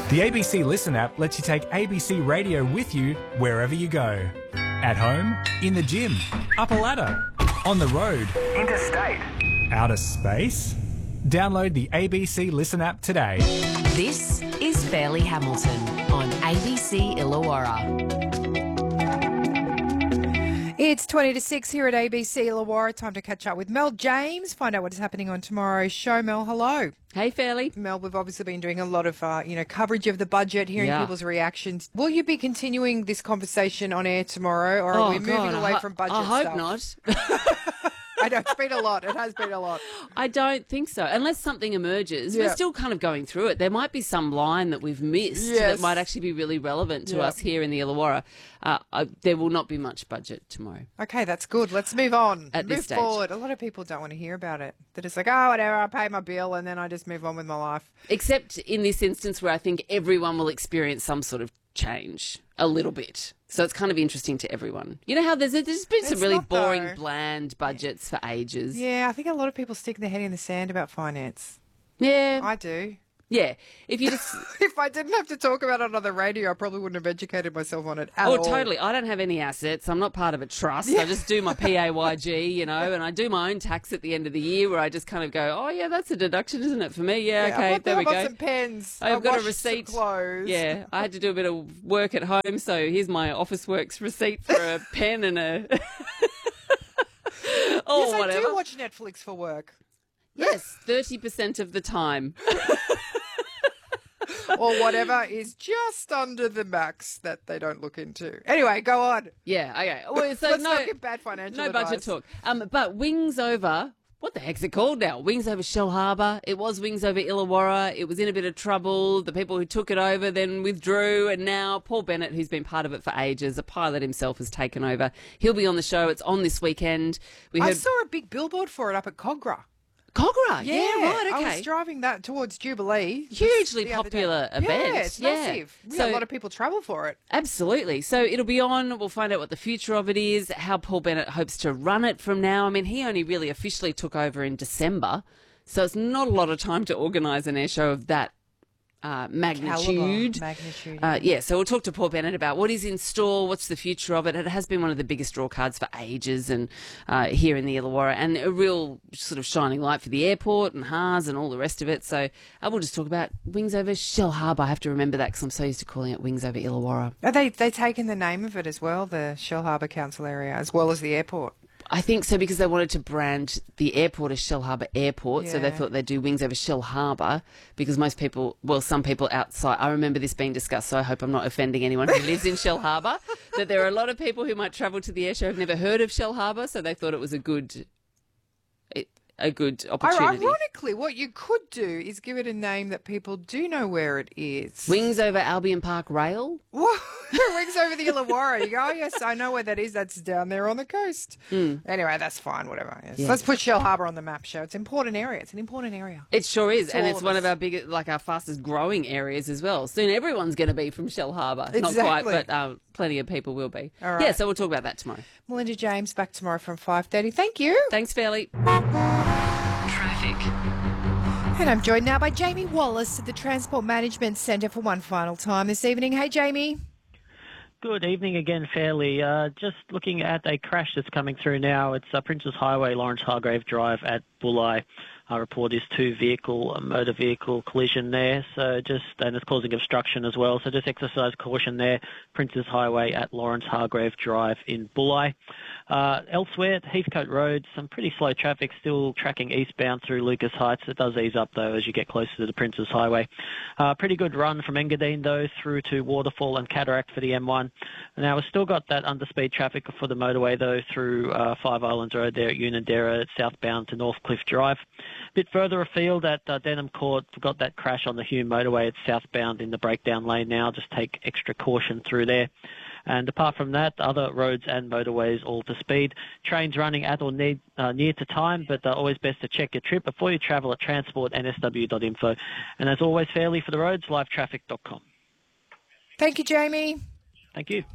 The ABC Listen app lets you take ABC Radio with you wherever you go. At home, in the gym, up a ladder, on the road, interstate, outer space. Download the ABC Listen app today. This is Fairleigh Hamilton on ABC Illawarra. It's 20 to 6 here at ABC Illawarra. Time to catch up with Mel James, find out what is happening on tomorrow's show. Mel, hello. Hey, Fairleigh. Mel, we've obviously been doing a lot of, coverage of the budget, hearing people's reactions. Will you be continuing this conversation on air tomorrow, or are we moving away from budget stuff? I hope not. I know, it's been a lot. It has been a lot. I don't think so. Unless something emerges. We're still kind of going through it. There might be some line that we've missed that might actually be really relevant to us here in the Illawarra. There will not be much budget tomorrow. Okay, that's good. Let's move on. At this stage. Move forward. A lot of people don't want to hear about it. They're just like, oh, whatever, I pay my bill and then I just move on with my life. Except in this instance where I think everyone will experience some sort of change a little bit. So it's kind of interesting to everyone. You know how there's been some really boring, bland budgets for ages. Yeah, I think a lot of people stick their head in the sand about finance. Yeah. I do. Yeah. If you just... If I didn't have to talk about it on the radio, I probably wouldn't have educated myself on it at all. Oh, totally. I don't have any assets. I'm not part of a trust. I just do my PAYG, and I do my own tax at the end of the year where I just kind of go, oh, yeah, that's a deduction, isn't it, for me? Yeah, okay, there we go. I bought some pens. I've got a receipt. Some clothes. Yeah, I had to do a bit of work at home, so here's my Officeworks receipt for a pen and a... Yes, whatever. I do watch Netflix for work. Yes, 30% of the time. Or whatever is just under the max that they don't look into. Anyway, go on. Yeah, okay. Well, so Let's not get bad financial advice. budget talk. But Wings Over, what the heck's it called now? Wings Over Shell Harbour. It was Wings Over Illawarra. It was in a bit of trouble. The people who took it over then withdrew, and now Paul Bennett, who's been part of it for ages, a pilot himself, has taken over. He'll be on the show. It's on this weekend. I saw a big billboard for it up at Cogra. Cogra? Yeah, right, okay. I was driving that towards Jubilee. Hugely popular event. Yeah, it's massive. A lot of people travel for it. Absolutely. So it'll be on. We'll find out what the future of it is, how Paul Bennett hopes to run it from now. I mean, he only really officially took over in December, so it's not a lot of time to organise an air show of that magnitude. So we'll talk to Paul Bennett about what is in store, what's the future of it. It has been one of the biggest draw cards for ages, and here in the Illawarra, and a real sort of shining light for the airport and Haas and all the rest of it. So we'll just talk about Wings Over Shell Harbour. I have to remember that because I'm so used to calling it Wings Over Illawarra. Are they taken the name of it as well, the Shell Harbour Council area, as well as the airport? I think so, because they wanted to brand the airport as Shell Harbour Airport, so they thought they'd do Wings Over Shell Harbour, because most people, some people outside, I remember this being discussed, so I hope I'm not offending anyone who lives in Shell Harbour, that there are a lot of people who might travel to the air show who've never heard of Shell Harbour, so they thought it was a good opportunity. Ironically, what you could do is give it a name that people do know where it is. Wings Over Albion Park Rail? Wings Over the Illawarra. You go, oh, yes, I know where that is. That's down there on the coast. Anyway, that's fine, whatever. Yes. Yeah. Let's put Shell Harbour on the map, show. It's an important area. It's an important area. It sure is, and it's one of our biggest, our fastest growing areas as well. Soon everyone's going to be from Shell Harbour. Exactly. Not quite, but plenty of people will be. All right. Yeah, so we'll talk about that tomorrow. Melinda James, back tomorrow from 5:30. Thank you. Thanks, Fairleigh. Traffic. And I'm joined now by Jamie Wallace at the Transport Management Centre for one final time this evening. Hey, Jamie. Good evening again, Fairleigh. Just looking at a crash that's coming through now. It's Princes Highway, Lawrence Hargrave Drive at Bulli. Our report is motor vehicle collision there. And it's causing obstruction as well. So just exercise caution there. Princes Highway at Lawrence Hargrave Drive in Bulli. Elsewhere at Heathcote Road, some pretty slow traffic still tracking eastbound through Lucas Heights. It does ease up though as you get closer to the Princes Highway. Pretty good run from Engadine though through to Waterfall and Cataract for the M1. Now we've still got that underspeed traffic for the motorway though through Five Islands Road there at Unanderra southbound to Northcliffe Drive. A bit further afield at Denham Court, we've got that crash on the Hume motorway. It's southbound in the breakdown lane now. Just take extra caution through there. And apart from that, other roads and motorways all to speed. Trains running at or near to time, but always best to check your trip before you travel at transport.nsw.info. And as always, Fairleigh for the roads, livetraffic.com. Thank you, Jamie. Thank you.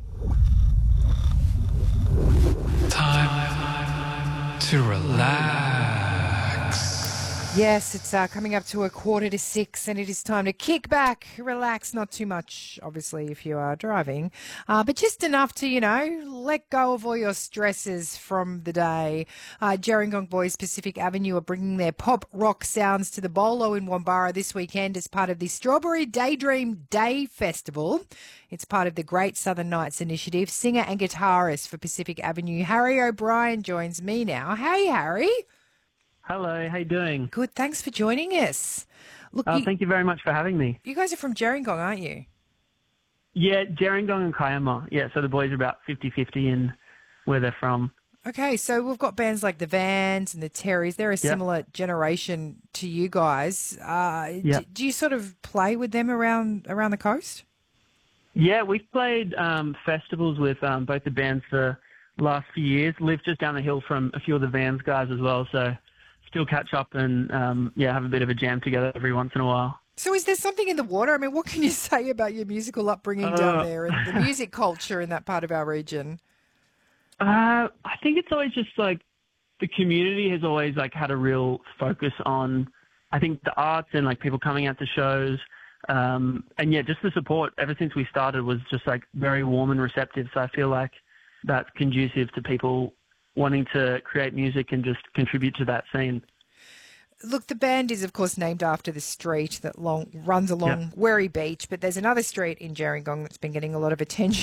Time to relax. Yes, it's coming up to 5:45, and it is time to kick back, relax, not too much, obviously, if you are driving, but just enough to, let go of all your stresses from the day. Gerringong Boys Pacific Avenue are bringing their pop rock sounds to the Bolo in Wombara this weekend as part of the Strawberry Daydream Day Festival. It's part of the Great Southern Nights initiative. Singer and guitarist for Pacific Avenue, Harry O'Brien, joins me now. Hey, Harry. Hello, how you doing? Good, thanks for joining us. Look, Thank you very much for having me. you guys are from Gerringong, aren't you? Yeah, Gerringong and Kiama. Yeah, so the boys are about 50-50 in where they're from. Okay, so we've got bands like the Vans and the Terrys. They're a similar generation to you guys. Do you sort of play with them around the coast? Yeah, we've played festivals with both the bands for the last few years. Live just down the hill from a few of the Vans guys as well, so still catch up and have a bit of a jam together every once in a while. So is there something in the water? I mean, what can you say about your musical upbringing down there and the music culture in that part of our region? I think it's always just like the community has always like had a real focus on, I think, the arts and like people coming out to shows. And just the support ever since we started was just like very warm and receptive. So I feel like that's conducive to people wanting to create music and just contribute to that scene. Look, the band is, of course, named after the street that runs along Werry Beach, but there's another street in Gerringong that's been getting a lot of attention